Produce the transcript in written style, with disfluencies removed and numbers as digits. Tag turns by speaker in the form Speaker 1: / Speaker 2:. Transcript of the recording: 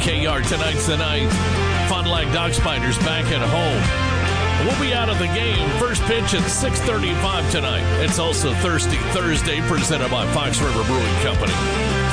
Speaker 1: KR. Tonight's the night. Fond du Lac Dog Spiders back at home. We'll be out of the game. First pitch at 6:35 tonight. It's also Thirsty Thursday, presented by Fox River Brewing Company.